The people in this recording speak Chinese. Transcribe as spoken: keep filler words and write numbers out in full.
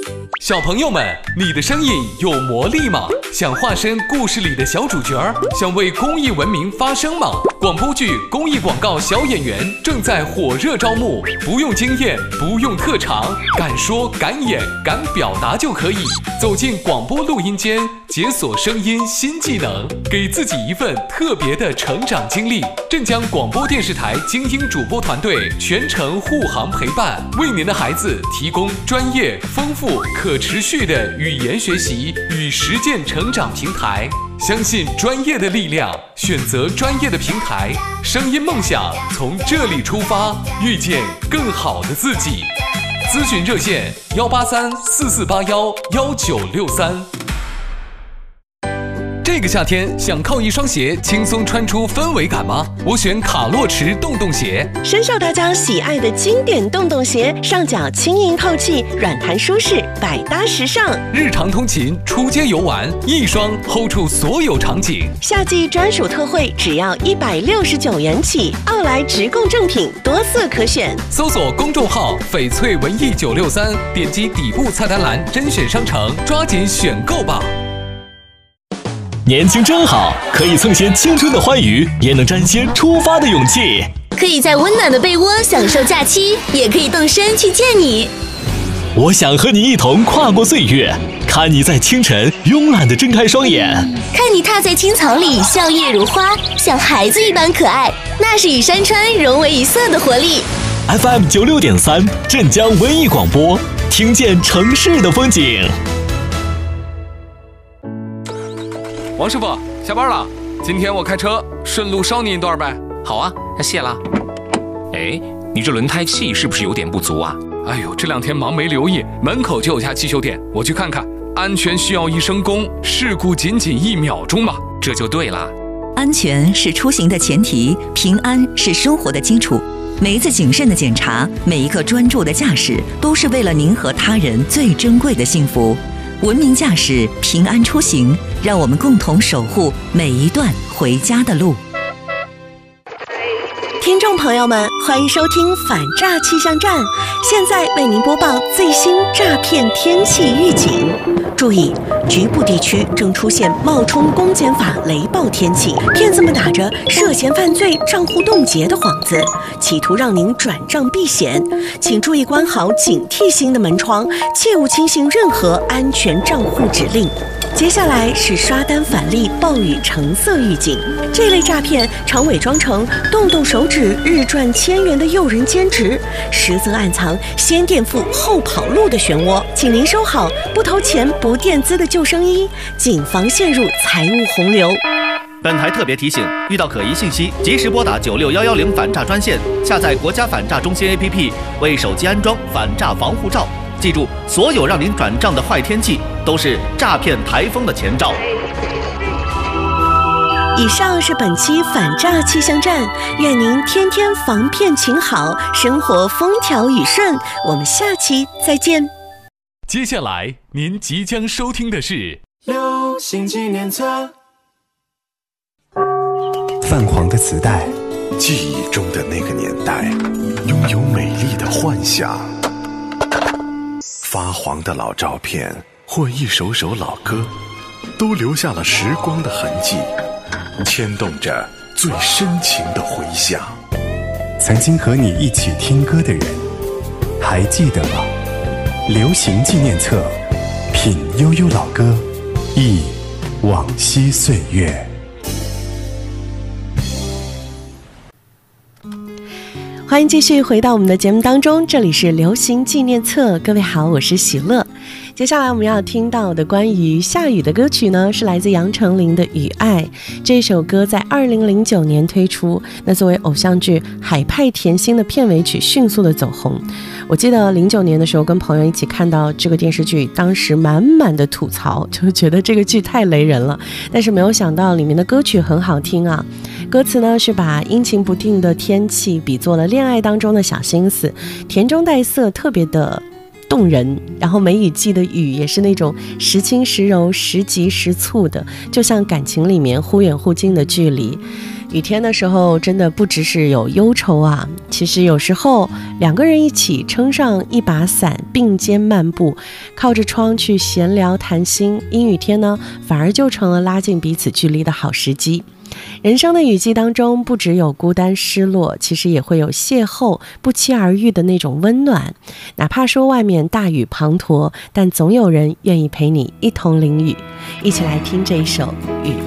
小朋友们，你的声音有魔力吗？想化身故事里的小主角，想为公益文明发声吗？广播剧、公益广告小演员正在火热招募，不用经验，不用特长，敢说敢演敢表达就可以。走进广播录音间，解锁声音新技能，给自己一份特别的成长经历。镇江广播电视台精英主播团队全程护航陪伴，为您的孩子提供专业、丰富、可持续的语言学习与实践成长平台。相信专业的力量，选择专业的平台，声音梦想从这里出发，遇见更好的自己。咨询热线：幺八三四四八幺幺九六三。这个夏天想靠一双鞋轻松穿出氛围感吗？我选卡洛驰洞洞鞋， 深受大家喜爱的经典洞洞鞋，上脚轻盈透气，软弹舒适，百搭时尚。 日常通勤、出街游玩，一双 hold 住所有场景。 夏季专属特惠，只要一百六十九元起，奥莱直供正品，多色可选。 搜索公众号“翡翠文艺九六三”，点击底部菜单栏甄选商城，抓紧选购吧。 年轻真好，可以蹭些青春的欢愉，也能沾些出发的勇气。 可以在温暖的被窝享受假期，也可以动身去见你。 我想和你一同跨过岁月，看你在清晨慵懒地睁开双眼， 看你踏在青草里笑靥如花，像孩子一般可爱，那是与山川融为一色的活力。 F M 九六点三，镇江文艺广播，听见城市的风景。 王师傅，下班了，今天我开车，顺路捎你一段呗。 好啊，那谢了。哎，你这轮胎气是不是有点不足啊？ 哎呦，这两天忙没留意，门口就有家汽修店，我去看看。安全需要一声功，事故仅仅一秒钟嘛， 这就对了。 安全是出行的前提，平安是生活的基础。每一次谨慎的检查，每一刻专注的驾驶，都是为了您和他人最珍贵的幸福。文明驾驶，平安出行，让我们共同守护每一段回家的路。 听众朋友们，欢迎收听反诈气象站，现在为您播报最新诈骗天气预警。注意，局部地区正出现冒充公检法雷暴天气，骗子们打着涉嫌犯罪、账户冻结的幌子，企图让您转账避险，请注意关好警惕性的门窗，切勿轻信任何安全账户指令。接下来是刷单返利暴雨橙色预警，这类诈骗常伪装成动动手指日赚千元的诱人兼职，实则暗藏先垫付后跑路的漩涡，请您收好不投钱不垫资的救生衣，谨防陷入财务洪流。 本台特别提醒，遇到可疑信息，及时拨打九六幺幺零反诈专线，下载国家反诈中心 A P P， 为手机安装反诈防护罩。记住，所有让您转账的坏天气，都是诈骗台风的前兆。 以上是本期反诈气象站，愿您天天防骗勤好，生活风调雨顺。我们下期再见。 接下来您即将收听的是流行纪念册。 泛黄的磁带，记忆中的那个年代，拥有美丽的幻想。发黄的老照片或一首首老歌，都留下了时光的痕迹，牵动着最深情的回响。曾经和你一起听歌的人，还记得吗？流行纪念册，品悠悠老歌，忆往昔岁月。 欢迎继续回到我们的节目当中，这里是流行纪念册。各位好，我是喜乐。接下来我们要听到的关于下雨的歌曲呢，是来自杨丞琳的《雨爱》。这首歌在二零零九年推出，那作为偶像剧《海派甜心》的片尾曲，迅速的走红。我记得零九年的时候跟朋友一起看到这个电视剧，当时满满的吐槽，就觉得这个剧太雷人了，但是没有想到里面的歌曲很好听啊。歌词呢是把阴晴不定的天气比作了恋爱当中的小心思，甜中带涩，特别的动人。然后梅雨季的雨也是那种时轻时柔时急时促的，就像感情里面忽远忽近的距离。 雨天的时候真的不只是有忧愁啊，其实有时候两个人一起撑上一把伞，并肩漫步，靠着窗去闲聊谈心，阴雨天呢反而就成了拉近彼此距离的好时机。人生的雨季当中，不只有孤单失落，其实也会有邂逅不期而遇的那种温暖。哪怕说外面大雨滂沱，但总有人愿意陪你一同淋雨。一起来听这一首雨